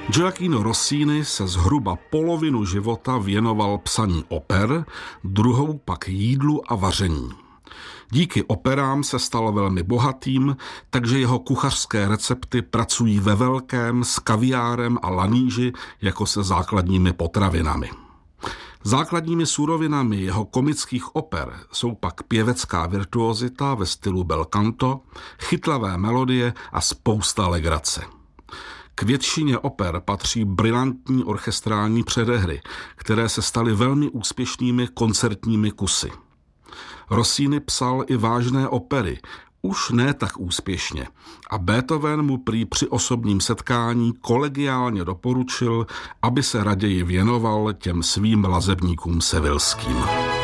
Gioacchino Rossini se zhruba polovinu života věnoval psaní oper, druhou pak jídlu a vaření. Díky operám se stal velmi bohatým, takže jeho kuchařské recepty pracují ve velkém s kaviárem a laníži jako se základními potravinami. Základními surovinami jeho komických oper jsou pak pěvecká virtuozita ve stylu bel canto, chytlavé melodie a spousta legrace. K většině oper patří brilantní orchestrální předehry, které se staly velmi úspěšnými koncertními kusy. Rossini psal i vážné opery, už ne tak úspěšně, a Beethoven mu prý při osobním setkání kolegiálně doporučil, aby se raději věnoval těm svým lazebníkům sevilským.